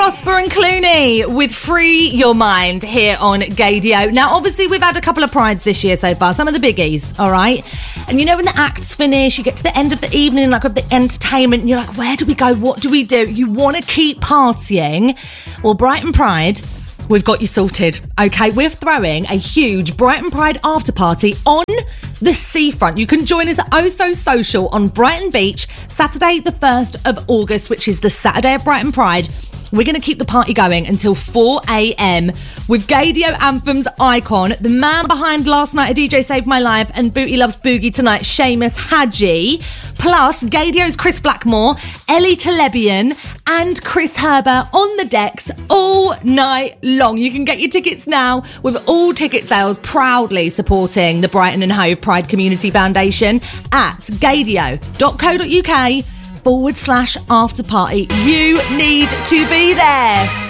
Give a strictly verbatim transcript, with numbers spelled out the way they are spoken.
Prosper and Clooney with Free Your Mind here on Gaydio. Now, obviously, we've had a couple of prides this year so far, some of the biggies, all right? And you know, when the acts finish, you get to the end of the evening, like with the entertainment, and you're like, where do we go? What do we do? You want to keep partying. Well, Brighton Pride, we've got you sorted, okay? We're throwing a huge Brighton Pride after party on the seafront. You can join us at Oh So Social on Brighton Beach, Saturday the first of August, which is the Saturday of Brighton Pride. We're going to keep the party going until four a.m. with Gaydio Anthem's icon, the man behind Last Night a D J Saved My Life and Booty Loves Boogie Tonight, Seamus Haji, plus Gaydio's Chris Blackmore, Ellie Telebian and Chris Herber on the decks all night long. You can get your tickets now with all ticket sales proudly supporting the Brighton and Hove Pride Community Foundation at gaydio.co.uk forward slash after party. You need to be there.